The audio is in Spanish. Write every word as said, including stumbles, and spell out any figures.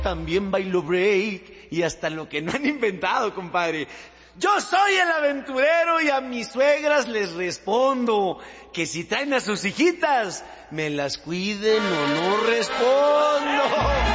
También bailo break y hasta lo que no han inventado, compadre. Yo soy el aventurero y a mis suegras les respondo que si traen a sus hijitas, me las cuiden o no respondo.